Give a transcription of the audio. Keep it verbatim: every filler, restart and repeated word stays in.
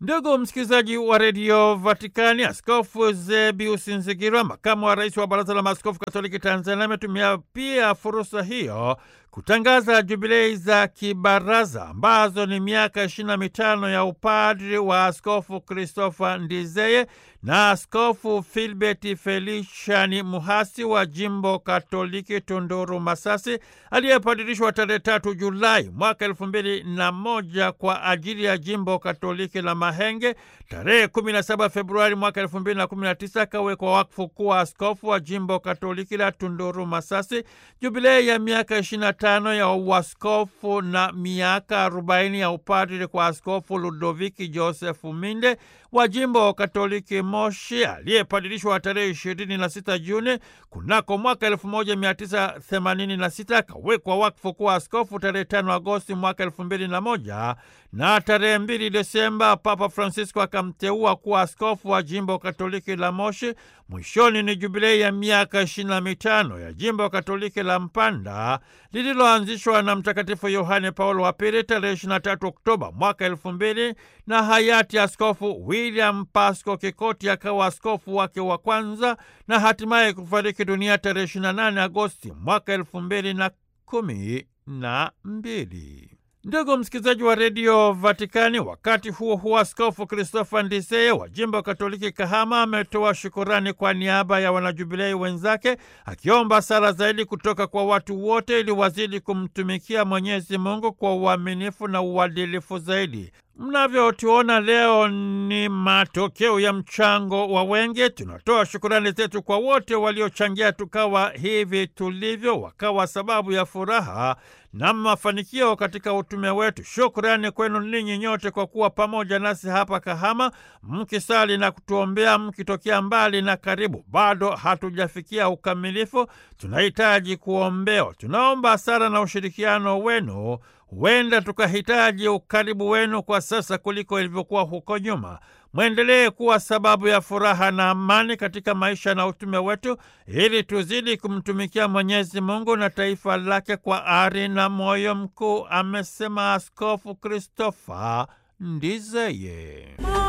Ndugu msikilizaji wa redio Vatikani, Askofu Zebius Nzigirwa, makamu wa rais wa Baraza la Maaskofu Katoliki Tanzania, ametumia pia fursa hiyo kutangaza jubilei za kibaraza ambazo ni miaka ishirini na mitano ya upadri wa Askofu Christopher Ndizeye na Askofu Filbert Felician Muhasi wa Jimbo Katoliki Tunduru Masasi, aliyepadirishwa tarehe tatu Julai mwaka elfu mbili na moja kwa ajili ya Jimbo Katoliki la Mahenge. Tarehe kumi na saba Februari mwaka elfu mbili na kumi na tisa akawekwa wakfu kuwa askofu wa Jimbo Katoliki la Tunduru Masasi. Jubilei ya miaka ishirini na tano ya uaskofu na miaka arobaini ya upadri kwa Askofu Ludoviki Josefu Minde wa Jimbo Katoliki Moshi, aliyepadirishwa tarehe ishirini na sita Juni kunako mwaka elfu moja mia tisa themanini na sita, akawekwa wakfu kuwa askofu tarehe tano Agosti mwaka elfu mbili na moja, na tarehe mbili Desemba Papa Francisco akamteua kuwa askofu wa Jimbo Katoliki la Moshi. Mwishoni ni jubilei ya miaka ishirini na mitano ya Jimbo Katoliki la Mpanda lililoanzishwa na Mtakatifu Yohane Paulo wa Pili tarehe ishirini na tatu Oktoba mwaka elfu mbili, na hayati Askofu William Pasco Kikoti akawa askofu wake wa kwanza na hatimaye kufariki dunia tarehe ishirini na nane Agosti mwaka elfu mbili na kumi na mbili. Ndugu msikilizaji wa redio Vatikani, wakati huo huo Askofu Christopher Ndizeye wa Jimbo Katoliki Kahama ametoa shukurani kwa niaba ya wanajubilei wenzake, akiomba sala zaidi kutoka kwa watu wote ili wazidi kumtumikia Mwenyezi Mungu kwa uaminifu na uadilifu zaidi. Mnavyotuona leo ni matokeo ya mchango wa wengi. Tunatoa shukurani zetu kwa wote waliochangia tukawa hivi tulivyo, wakawa sababu ya furaha na mafanikio katika utume wetu. Shukrani kwenu ninyi nyote kwa kuwa pamoja nasi hapa Kahama, mkisali na kutuombea, mkitokea mbali na karibu. Bado hatujafikia ukamilifu, tunahitaji kuombewa. Tunaomba sala na ushirikiano wenu. Huenda tukahitaji ukaribu wenu kwa sasa kuliko ilivyokuwa huko nyuma. Mwendelee kuwa sababu ya furaha na amani katika maisha na utume wetu, ili tuzidi kumtumikia Mwenyezi Mungu na taifa lake kwa ari na moyo mkuu, amesema Askofu Christopher Ndizeye.